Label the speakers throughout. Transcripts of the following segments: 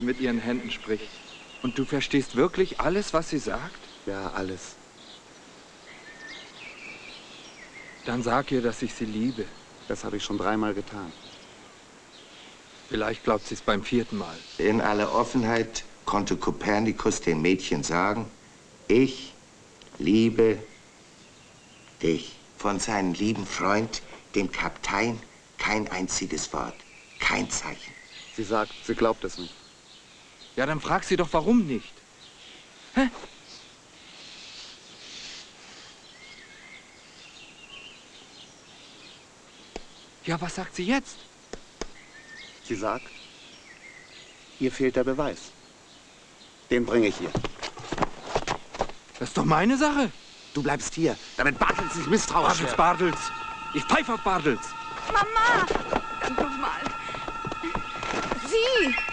Speaker 1: mit ihren Händen spricht. Und du verstehst wirklich alles, was sie sagt?
Speaker 2: Ja, alles.
Speaker 1: Dann sag ihr, dass ich sie liebe.
Speaker 2: Das habe ich schon 3-mal getan.
Speaker 1: Vielleicht glaubt sie es beim 4. Mal.
Speaker 3: In aller Offenheit konnte Kopernikus dem Mädchen sagen, ich liebe dich. Von seinem lieben Freund, dem Kaptein, kein einziges Wort, kein Zeichen.
Speaker 2: Sie sagt, sie glaubt es nicht.
Speaker 1: Ja, dann frag sie doch, warum nicht? Hä? Ja, was sagt sie jetzt?
Speaker 2: Sie sagt, ihr fehlt der Beweis. Den bringe ich ihr.
Speaker 1: Das ist doch meine Sache.
Speaker 2: Du bleibst hier, damit Bartels nicht misstrauisch wird.
Speaker 1: Bartels. Ich pfeife auf Bartels.
Speaker 4: Mama! Guck mal. Sie!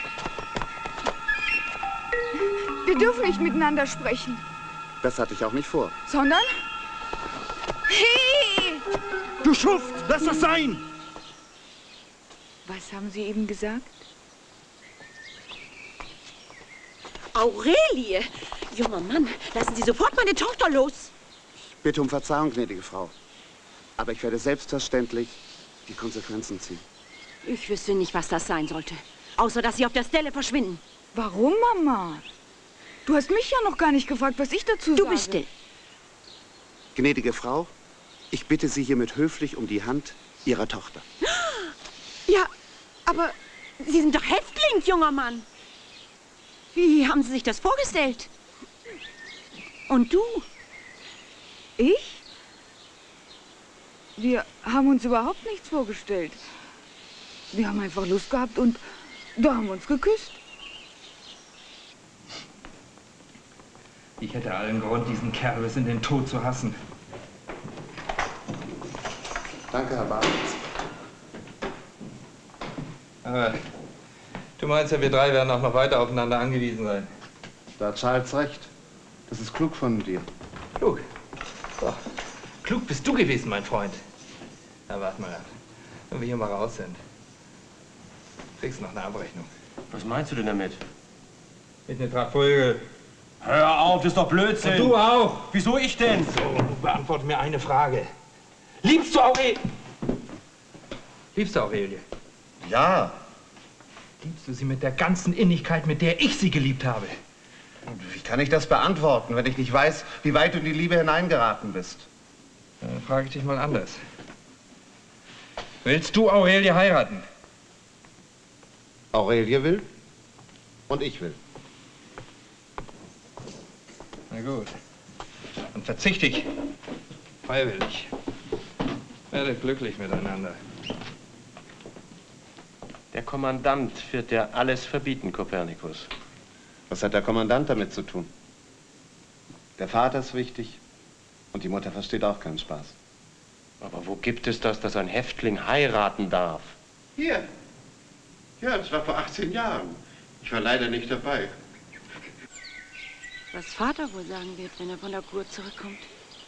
Speaker 4: Wir dürfen nicht miteinander sprechen.
Speaker 2: Das hatte ich auch nicht vor.
Speaker 4: Sondern? Hey!
Speaker 1: Du Schuft! Lass das sein!
Speaker 4: Was haben Sie eben gesagt?
Speaker 5: Aurelie! Junger Mann, lassen Sie sofort meine Tochter los!
Speaker 2: Ich bitte um Verzeihung, gnädige Frau. Aber ich werde selbstverständlich die Konsequenzen ziehen.
Speaker 5: Ich wüsste nicht, was das sein sollte. Außer, dass Sie auf der Stelle verschwinden.
Speaker 4: Warum, Mama? Du hast mich ja noch gar nicht gefragt, was ich dazu sage.
Speaker 5: Du bist still.
Speaker 2: Gnädige Frau, ich bitte Sie hiermit höflich um die Hand Ihrer Tochter.
Speaker 5: Ja, aber Sie sind doch Häftling, junger Mann. Wie haben Sie sich das vorgestellt? Und du?
Speaker 4: Ich? Wir haben uns überhaupt nichts vorgestellt. Wir haben einfach Lust gehabt und da haben wir uns geküsst.
Speaker 1: Ich hätte allen Grund, diesen Kerl bis in den Tod zu hassen.
Speaker 2: Danke, Herr Bartels.
Speaker 1: Aber du meinst ja, wir 3 werden auch noch weiter aufeinander angewiesen sein.
Speaker 2: Da hat Charles recht. Das ist klug von dir.
Speaker 1: Klug? So. Klug bist du gewesen, mein Freund. Na, warte mal ab. Wenn wir hier mal raus sind, kriegst du noch eine Abrechnung.
Speaker 6: Was meinst du denn damit?
Speaker 1: Mit einer Tragfolge.
Speaker 6: Hör auf, das ist doch Blödsinn.
Speaker 1: Und du auch.
Speaker 6: Wieso ich denn?
Speaker 1: So, beantworte mir eine Frage. Liebst du Aurelie? Liebst du Aurelie?
Speaker 6: Ja.
Speaker 1: Liebst du sie mit der ganzen Innigkeit, mit der ich sie geliebt habe?
Speaker 2: Wie kann ich das beantworten, wenn ich nicht weiß, wie weit du in die Liebe hineingeraten bist?
Speaker 1: Dann frage ich dich mal anders. Willst du Aurelie heiraten?
Speaker 2: Aurelie will und ich will.
Speaker 1: Na gut. Dann verzichte ich. Freiwillig. Werdet glücklich miteinander.
Speaker 6: Der Kommandant wird dir alles verbieten, Kopernikus.
Speaker 2: Was hat der Kommandant damit zu tun? Der Vater ist wichtig und die Mutter versteht auch keinen Spaß.
Speaker 6: Aber wo gibt es das, dass ein Häftling heiraten darf?
Speaker 7: Hier. Ja, das war vor 18 Jahren. Ich war leider nicht dabei.
Speaker 5: Was Vater wohl sagen wird, wenn er von der Kur zurückkommt.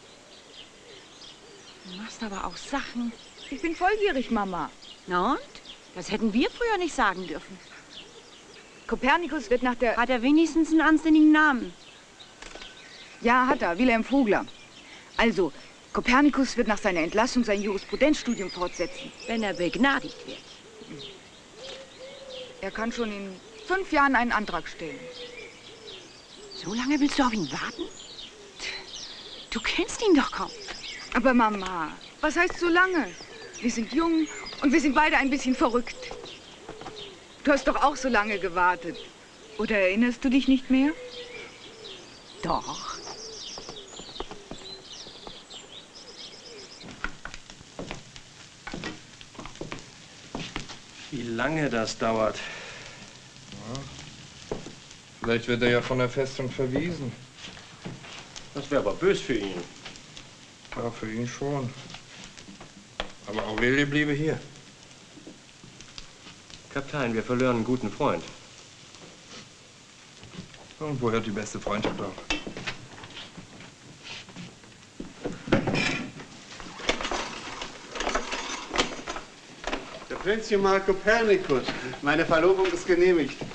Speaker 5: Du machst aber auch Sachen.
Speaker 4: Ich bin volljährig, Mama.
Speaker 5: Na und? Das hätten wir früher nicht sagen dürfen.
Speaker 4: Kopernikus wird nach der...
Speaker 5: Hat er wenigstens einen anständigen Namen?
Speaker 4: Ja, hat er. Wilhelm Vogler. Also, Kopernikus wird nach seiner Entlassung sein Jurisprudenzstudium fortsetzen.
Speaker 5: Wenn er begnadigt wird.
Speaker 4: Er kann schon in 5 Jahren einen Antrag stellen.
Speaker 5: So lange willst du auf ihn warten? Du kennst ihn doch kaum.
Speaker 4: Aber Mama, was heißt so lange? Wir sind jung und wir sind beide ein bisschen verrückt. Du hast doch auch so lange gewartet. Oder erinnerst du dich nicht mehr?
Speaker 5: Doch.
Speaker 6: Wie lange das dauert.
Speaker 1: Ja. Vielleicht wird er ja von der Festung verwiesen.
Speaker 6: Das wäre aber bös für ihn.
Speaker 1: Ja, für ihn schon. Aber Aurelie bliebe hier.
Speaker 6: Kapitän, wir verlieren einen guten Freund.
Speaker 1: Und wo hört die beste Freundschaft auf?
Speaker 7: Der Prinzchen Kopernikus. Meine Verlobung ist genehmigt.